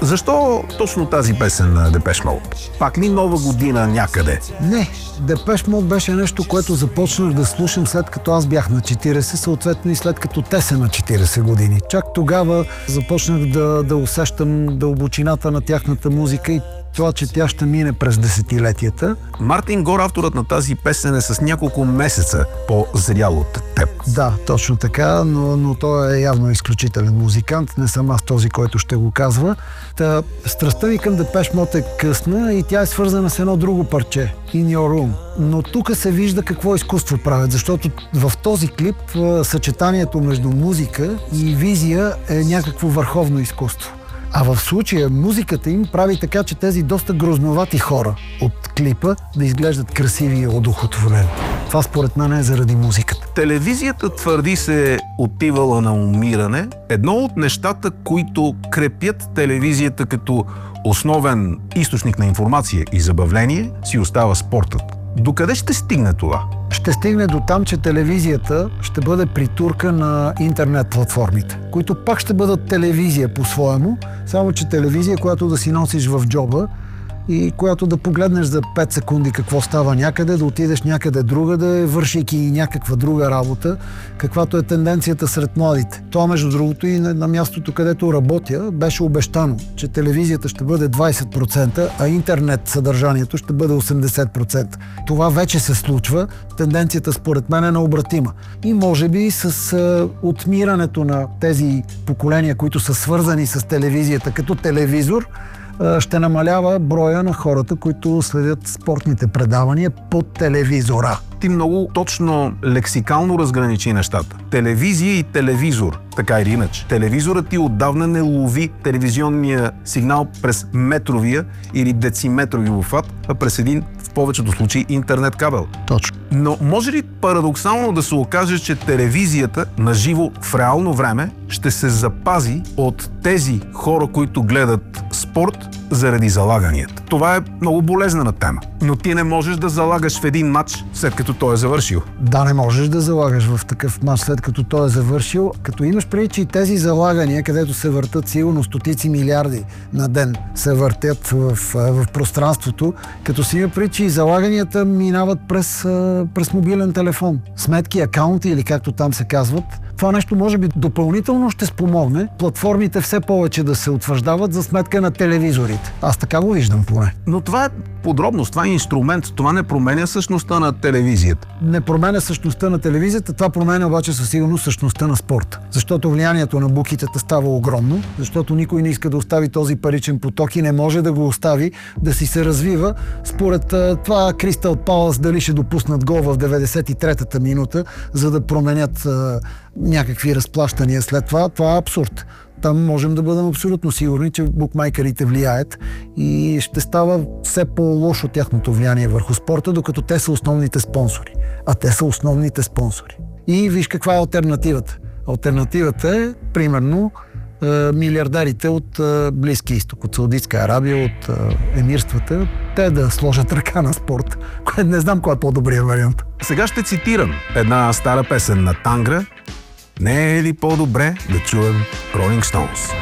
Защо точно тази песен на Депеш Мод? Пак ли Нова година някъде? Не, Депеш Мод беше нещо, което започнах да слушам след като аз бях на 40, съответно и след като те са на 40 години. Чак тогава започнах да усещам дълбочината на тяхната музика и това, че тя ще мине през десетилетията. Мартин Гор, авторът на тази песен, е с няколко месеца по-зрял от теб. Да, точно така, но той е явно изключителен музикант. Не съм аз този, който ще го казва. Страстта ми към Депеш Мод е късна и тя е свързана с едно друго парче, In Your Room. Но тук се вижда какво изкуство правят, защото в този клип съчетанието между музика и визия е някакво върховно изкуство. А в случая музиката им прави така, че тези доста грозновати хора от клипа да изглеждат красиви и одухотворени. Това според мен е заради музиката. Телевизията твърди се отивала на умиране. Едно от нещата, които крепят телевизията като основен източник на информация и забавление, си остава спортът. Докъде ще стигне това? Ще стигне до там, че телевизията ще бъде притурка на интернет платформите, които пак ще бъдат телевизия по-своему, само че телевизия, която да си носиш в джоба и която да погледнеш за 5 секунди какво става някъде, да отидеш някъде другаде, вършейки и някаква друга работа, каквато е тенденцията сред младите. Това, между другото, и на мястото, където работя, беше обещано, че телевизията ще бъде 20%, а интернет съдържанието ще бъде 80%. Това вече се случва. Тенденцията според мен е необратима. И може би с отмирането на тези поколения, които са свързани с телевизията като телевизор, ще намалява броя на хората, които следят спортните предавания по телевизора. Ти много точно лексикално разграничи нещата. Телевизия и телевизор, така или иначе. Телевизорът ти отдавна не лови телевизионния сигнал през метровия или дециметровия обхват, а през един, в повечето случаи, интернет кабел. Точно. Но може ли парадоксално да се окаже, че телевизията на живо в реално време ще се запази от тези хора, които гледат спорт заради залаганията? Това е много болезнена тема. Но ти не можеш да залагаш в един матч, след като той е завършил. Да, не можеш да залагаш в такъв матч, след като той е завършил. Като имаш преди, че и тези залагания, където се въртат сигурно стотици милиарди на ден, се въртят в пространството, като си има преди, че и залаганията минават през мобилен телефон. Сметки, акаунти или както там се казват. Това нещо може би допълнително ще спомогне платформите все повече да се утвърждават за сметка на телевизорите. Аз така го виждам поне. Но това е подробност, това е инструмент, това не променя същността на телевизията. Не променя същността на телевизията, това променя обаче със сигурност същността на спорта. Защото влиянието на букитата става огромно, защото никой не иска да остави този паричен поток и не може да го остави да си се развива. Според това Кристал Палас дали ще допуснат гол в 93-та минута, за да променят някакви разплащания след това. Това е абсурд. Там можем да бъдем абсолютно сигурни, че букмайкерите влияят и ще става все по-лошо тяхното влияние върху спорта, докато те са основните спонсори. А те са основните спонсори. И виж каква е алтернативата. Алтернативата е, примерно, милиардарите от Близки изток, от Саудитска Арабия, от емирствата, те да сложат ръка на спорт. Не знам кой е по-добрият вариант. Сега ще цитирам една стара песен на Тангра. Не е ли по-добре да чуем Rolling Stones?